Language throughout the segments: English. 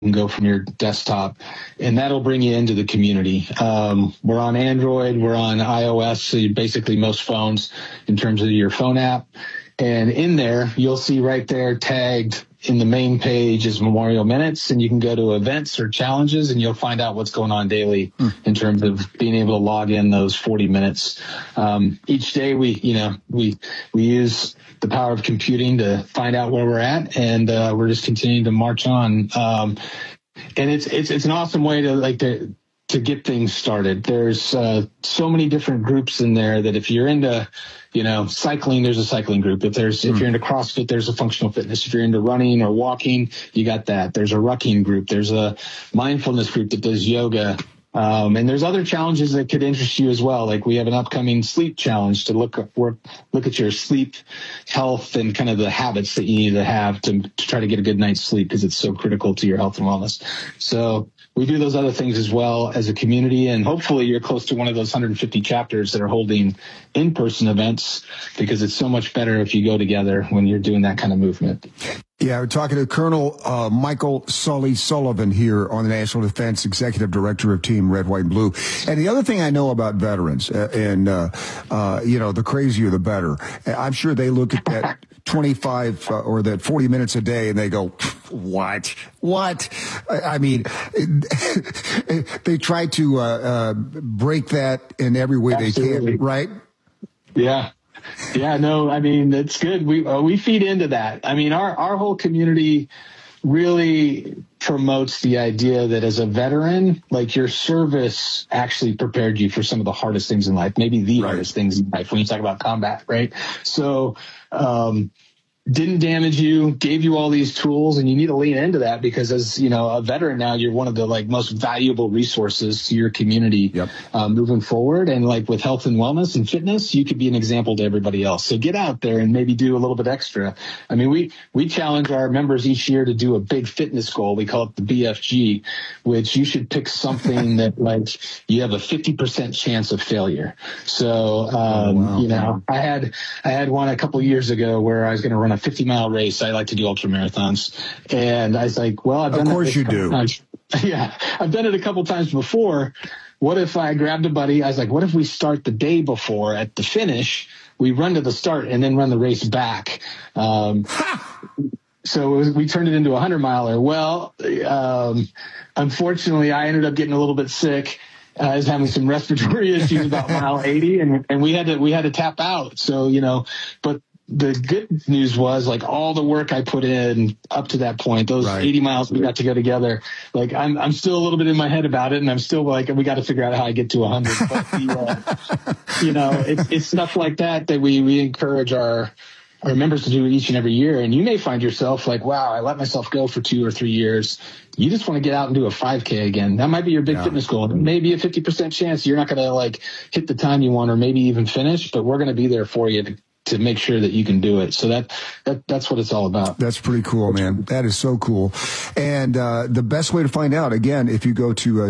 can go from your desktop, and that'll bring you into the community. We're on Android, we're on iOS, so basically most phones in terms of your phone app. And in there, you'll see right there tagged in the main page is Memorial Minutes, and you can go to events or challenges, and you'll find out what's going on daily in terms of being able to log in those 40 minutes. Each day we use the power of computing to find out where we're at, and we're just continuing to march on. And it's an awesome way to get things started. There's so many different groups in there that if you're into, cycling, there's a cycling group. If you're into CrossFit, there's a functional fitness. If you're into running or walking, you got that. There's a rucking group. There's a mindfulness group that does yoga. And there's other challenges that could interest you as well. Like we have an upcoming sleep challenge to look at your sleep health and kind of the habits that you need to have to try to get a good night's sleep, because it's so critical to your health and wellness. So we do those other things as well as a community, and hopefully you're close to one of those 150 chapters that are holding in-person events, because it's so much better if you go together when you're doing that kind of movement. Yeah, we're talking to Colonel Michael Sully Sullivan here on the National Defense Executive Director of Team Red, White, and Blue. And the other thing I know about veterans, the crazier the better. I'm sure they look at that 25 or that 40 minutes a day and they go, what? I mean, they try to break that in every way Absolutely. they can, right? Yeah. Yeah, no, I mean, it's good. We feed into that. I mean, our whole community really promotes the idea that as a veteran, like your service actually prepared you for some of the hardest things in life, maybe the hardest things in life when you talk about combat, right? So, didn't damage you, gave you all these tools, and you need to lean into that, because as a veteran now, you're one of the most valuable resources to your community moving forward. And with health and wellness and fitness, you could be an example to everybody else. So get out there and maybe do a little bit extra. I mean, we challenge our members each year to do a big fitness goal. We call it the BFG, which you should pick something that you have a 50% chance of failure. So, I had one a couple years ago where I was going to run a 50-mile race. I like to do ultra marathons. And I was like, well, I've done it. Of course you do. Yeah, I've done it a couple times before. What if I grabbed a buddy? I was like, what if we start the day before at the finish? We run to the start and then run the race back. So we turned it into a 100-miler. Well, unfortunately, I ended up getting a little bit sick. I was having some respiratory issues about mile 80, and we had to tap out. So, but the good news was all the work I put in up to that point, those 80 miles we got to go together, I'm still a little bit in my head about it, and I'm still we got to figure out how I get to 100. But it's stuff like that we encourage our members to do each and every year. And you may find yourself wow, I let myself go for 2 or 3 years. You just want to get out and do a 5K again. That might be your big fitness goal. Maybe a 50% chance you're not going to hit the time you want, or maybe even finish, but we're going to be there for you to make sure that you can do it. So that's what it's all about. That's pretty cool, man. That is so cool. And the best way to find out, again, if you go to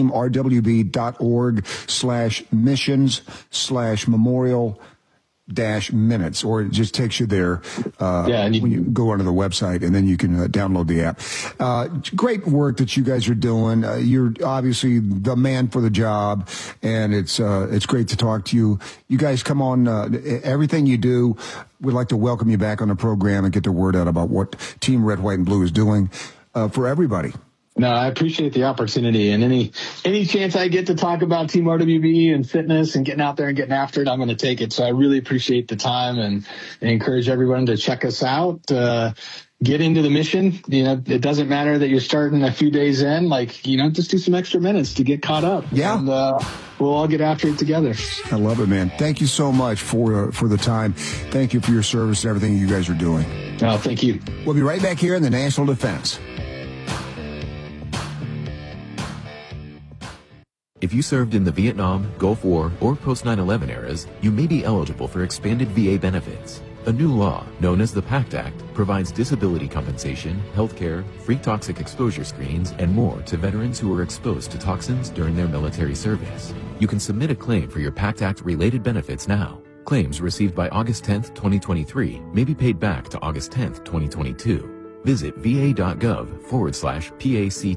teamrwb.org/missions/memorial -minutes, or it just takes you there and when you go onto the website, and then you can download the app. Great work that you guys are doing. You're obviously the man for the job, and it's great to talk to you. You guys come on, everything you do. We'd like to welcome you back on the program and get the word out about what Team Red, White, and Blue is doing for everybody. No, I appreciate the opportunity, and any chance I get to talk about Team RWB and fitness and getting out there and getting after it, I'm going to take it. So I really appreciate the time, and encourage everyone to check us out. Get into the mission. It doesn't matter that you're starting a few days in, just do some extra minutes to get caught up. Yeah. And we'll all get after it together. I love it, man. Thank you so much for the time. Thank you for your service and everything you guys are doing. Oh, thank you. We'll be right back here in the National Defense. If you served in the Vietnam, Gulf War, or post-9/11 eras, you may be eligible for expanded VA benefits. A new law, known as the PACT Act, provides disability compensation, health care, free toxic exposure screens, and more to veterans who were exposed to toxins during their military service. You can submit a claim for your PACT Act-related benefits now. Claims received by August 10, 2023 may be paid back to August 10, 2022. Visit va.gov/PACT